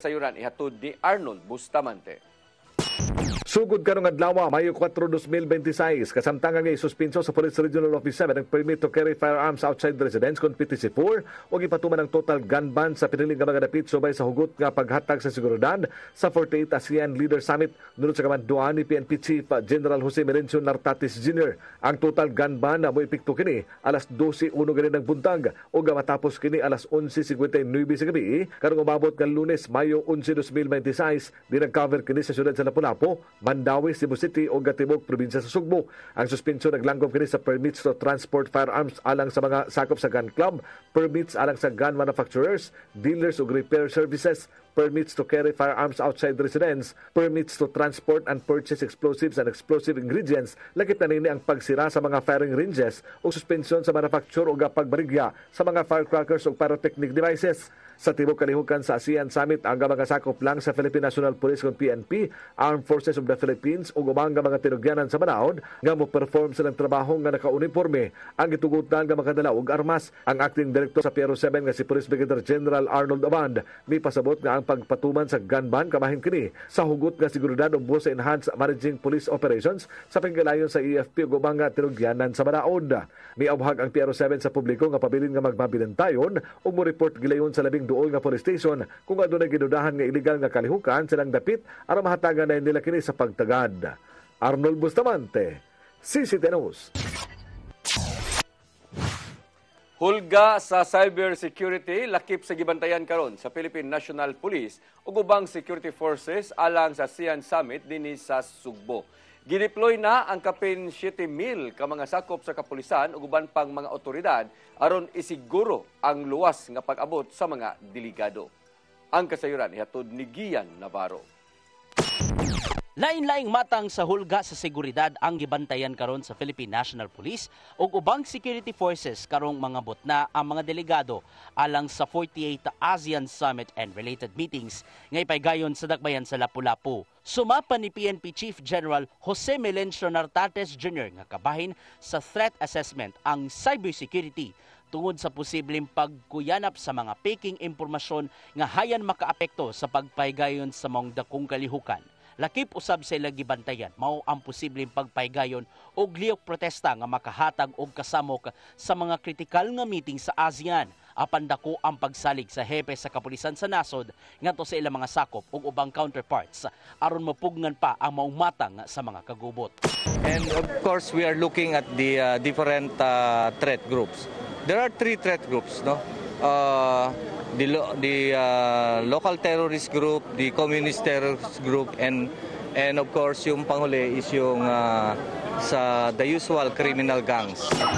Sayuran ihatod ni Arnold Bustamante. Sugod karong adlaw, Mayo 4, 2026, kasamtangan nga isuspenso sa Police Regional Office 7 ang permit to carry firearms outside residence kon PTC-4 ug ipatuman ang total gun ban sa piniling nga mga dapit subay sa hugot nga paghatag sa seguridad sa 48th ASEAN Leader Summit nunod sa kamanduan ni PNP Chief General Jose Melencio Nartatis Jr. Ang total gun ban na mo epekto kini alas 12:01 gani ng buntag ug matapos kini alas 11:59 sa gabi karong umabot nga Lunes, Mayo 11, 2026 di nag-cover kini sa siyudad sa Lapu-Lapu, Mandawi, Cebu City o Gatibog, probinsya sa Sugbo. Ang suspensyon naglangkob kini sa permits to transport firearms alang sa mga sakop sa gun club, permits alang sa gun manufacturers, dealers o repair services, permits to carry firearms outside residence, permits to transport and purchase explosives and explosive ingredients, lakip na nini ang pagsira sa mga firing ranges o suspensyon sa manufacture o pagbarigya sa mga firecrackers o pyrotechnic devices. Sa tibok kalihukan sa ASEAN Summit, ang mga sakop lang sa Philippine National Police kung PNP, Armed Forces of the Philippines o gumang mga tinugyanan sa Banaod nga mo perform silang trabaho nga naka-uniforme ang itugutan nga makadala og armas. Ang acting director sa Piero 7 nga si Police Brigadier General Arnold Abad may pasabot nga ang pagpatuman sa gun ban kamahin kini sa hugot nga seguridad ubos sa enhanced managing police operations sa pagkalayon sa EFP o gumang nga tinugyanan sa Banaod. May awhag ang Piero 7 sa publiko nga pabilin nga magmabilintayon o mo report gilayon sa labing duol nga police station kung adunay gidudahan nga illegal nga kalihukan silang dapit aron mahatagan na nila kini sa pagtagad. Arnold Bustamante, CCTV News. Hulga sa cybersecurity lakip sa gibantayan karon sa Philippine National Police ug ubang security forces alang sa ASEAN Summit dinhi sa Sugbo. Gideploy na ang kapin 7,000 ka mga sakop sa kapulisan ug uban pang mga otoridad aron isiguro ang luwas nga pag-abot sa mga delegado. Ang kasayuran ihatod ni Gian Navarro. Lain-laing matang sa hulga sa seguridad ang gibantayan karon sa Philippine National Police ug ubang security forces karong mga botna ang mga delegado alang sa 48th ASEAN Summit and related meetings nga ipaygayon sa dakbayan sa Lapu-Lapu. Sumapa ni PNP Chief General Jose Melencio Nartatis Jr. nga kabahin sa threat assessment ang cybersecurity tungod sa posibleng pagkuyanap sa mga peking impormasyon nga hayan makaapekto sa pagpaygayon sa mga dakong kalihukan. Lakip usab sa ilang gibantayan mao ang posibleng pagpaygayon og lihok protesta nga makahatag og kasamok sa mga kritikal nga meeting sa ASEAN. Apan dako ang pagsalig sa hepe sa kapulisan sa nasod ngadto sa ilang mga sakop ug ubang counterparts aron mapugnan pa ang maumatang sa mga kagubot. And of course we are looking at the different threat groups. There are 3 threat groups, no? The local terrorist group, the communist terrorist group, and of course yung panghuli is yung sa the usual criminal gangs.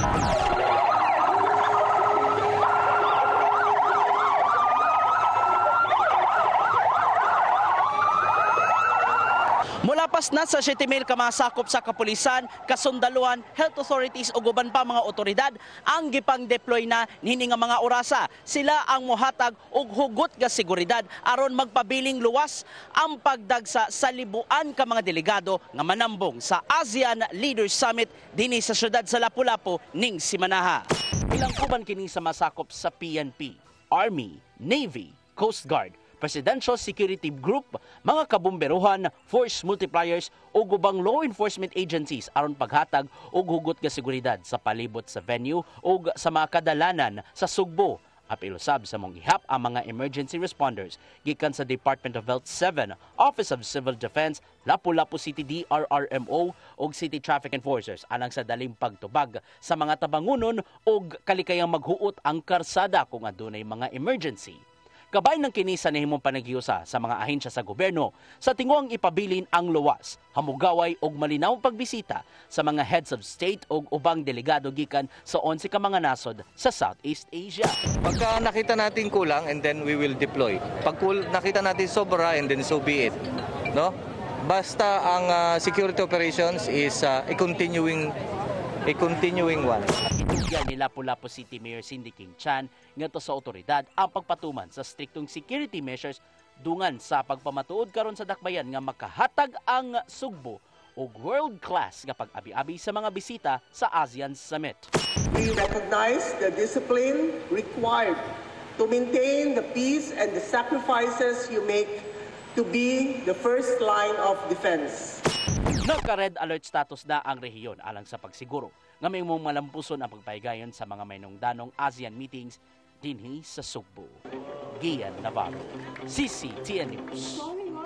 Mulapas na sa 7,000 ka mga sakop sa kapulisan, kasundaluhan, health authorities o uban pa mga otoridad ang gipang deploy na niini nga mga orasa. Sila ang mohatag og hugot nga seguridad aron magpabiling luwas ang pagdagsa sa libuan ka mga delegado nga manambong sa ASEAN Leaders Summit dinhi sa syudad sa Lapu-Lapu ning simanaha. Ilang kuban kini sa masakop sa PNP, Army, Navy, Coast Guard, Presidential Security Group, mga kabumberuhan, force multipliers o gubang law enforcement agencies aron paghatag og hugot nga seguridad sa palibot sa venue o sa mga kadalanan sa Sugbo. Apil usab sa mong ihap ang mga emergency responders gikan sa Department of Health 7, Office of Civil Defense, Lapu-Lapu City DRRMO ug City Traffic Enforcers alang sa daling pagtubag sa mga tabangunon ug kalikayang maghuot ang karsada kung adunay mga emergency. Kabay ng kinisa nahimong panaghiusa sa mga ahensya sa gobyerno sa tingong ipabilin ang luwas, hamugaway og malinaw pagbisita sa mga heads of state ug ubang delegado gikan sa 11 ka mga nasod sa Southeast Asia. Pagka nakita natin kulang, and then we will deploy. Pag nakita natin sobra, and then so be it. No? Basta ang security operations is a continuing one. Itugyan ni Lapu-Lapu City Mayor Cindy King Chan ngadto sa otoridad ang pagpatuman sa striktong security measures dungan sa pagpamatuod karon sa dakbayan nga makahatag ang Sugbo og world-class nga pag-abi-abi sa mga bisita sa ASEAN Summit. We recognize the discipline required to maintain the peace and the sacrifices you make to be the first line of defense. Nagka-red alert status na ang rehiyon alang sa pagsiguro nga may mong malampuson ang pagpaygayon sa mga maynungdanong ASEAN meetings dinhi sa Sugbo. Gian Navarro, CCTN News.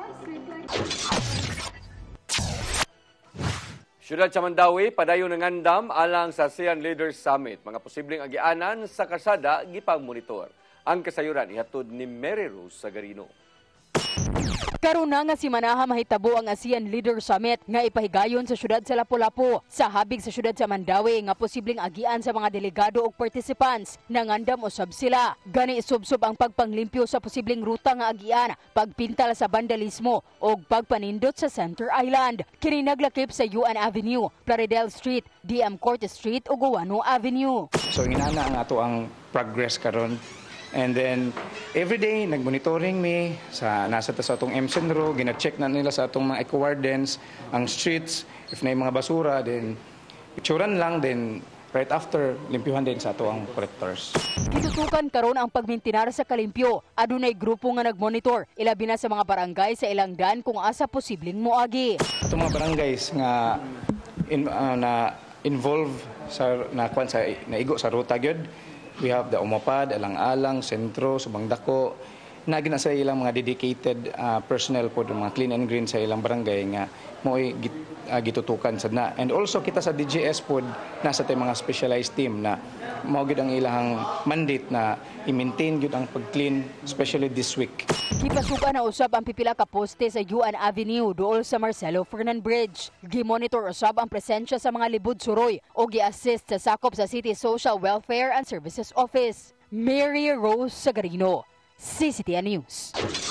Siyudad sa Mandawi, padayon ng andam alang sa ASEAN Leaders Summit. Mga posibleng agianan sa kasada, gipang monitor. Ang kasayuran ihatod ni Mary Rose Sagarino. Karon na nga si Manaha mahitabo ang ASEAN Leader Summit nga ipahigayon sa syudad sa Lapu-Lapu sa habig sa syudad sa Mandawi nga posibleng agian sa mga delegado ug participants. Nangandam usab sila. Gani isubsob ang pagpanglimpyo sa posibleng ruta nga agian, pagpintal sa vandalismo ug pagpanindot sa Center Island. Kini naglakip sa UN Avenue, Plaridel Street, DM Cortes Street ug Guano Avenue. So inana ang ato ang progress karon. And then, every day, nag-monitoring me nasa sa atong MSENRO, gina-check na nila sa atong mga eco-wardens, ang streets, if na yung mga basura, then picturean lang, then right after, limpyuhan din sa ato ang collectors. Gitutukan karon ang pagmintinar sa kalimpyo. Adunay grupo nga nagmonitor, ilabi na sa mga barangay sa ilang daan kung asa posibleng moagi. Atong mga barangays nga na involve sa naigo sa ruta gyud. We have the Umapad, Alang-Alang, Sentro, Subangdako. Nagina sa ilang mga dedicated personnel po, mga clean and green sa ilang barangay nga mo'y gitutukan sad na. And also kita sa DGS po, nasa tayo mga specialized team na maugid ang ilang mandate na i-maintain gyud ang pag-clean, especially this week. Gipasukan na usab ang pipila ka poste sa UN Avenue duol sa Marcelo Fernan Bridge. Gimonitor usab ang presensya sa mga libod suroy o gi-assist sa sakop sa City Social Welfare and Services Office. Mary Rose Sagarino, CCTN News.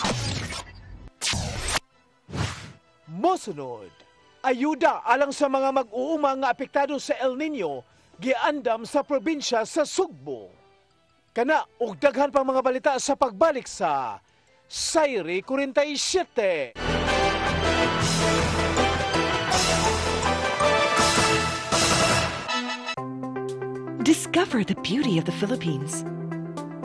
Mosunod, ayuda alang sa mga mag-uumang nga apektado sa El Nino giandam sa probinsya sa Sugbo. Kana ug daghan pang mga balita sa pagbalik sa Sayri 47. Discover the beauty of the Philippines